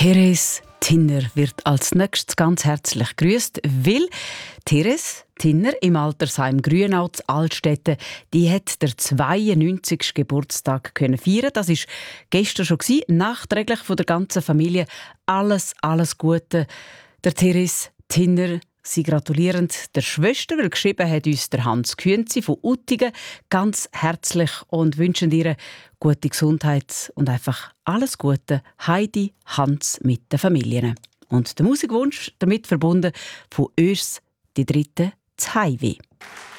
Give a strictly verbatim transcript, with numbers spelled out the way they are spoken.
Therese Tinner wird als nächstes ganz herzlich grüßt, weil Therese Tinner im Altersheim Grünau zu Altstätten, die hat der zweiundneunzigsten Geburtstag können feiern. Das ist gestern schon gewesen, nachträglich von der ganzen Familie. Alles, alles Gute. Der Therese Tinner. Sie gratulieren der Schwester, weil geschrieben hat uns der Hans Künzi von Uttingen ganz herzlich und wünschen ihr gute Gesundheit und einfach alles Gute. Heidi, Hans mit den Familien. Und der Musikwunsch damit verbunden von uns, die dritte, das Heimweh.